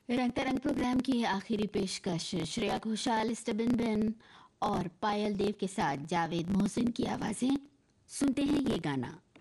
रंग तरंग प्रोग्राम की आखिरी पेशकश श्रेया घोषाल, स्टबिन बेन और पायल देव के साथ जावेद मोहसिन की आवाजें। सुनते हैं ये गाना।